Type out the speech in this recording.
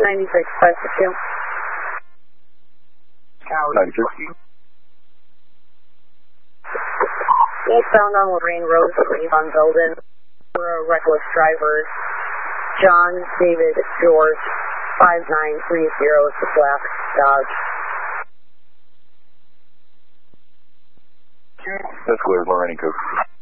9652. Tower 96. Eastbound on Lorraine Road, Avon Belden. For a reckless driver. John David George 5930 is the black Dodge. That's clear, Lorraine Coast.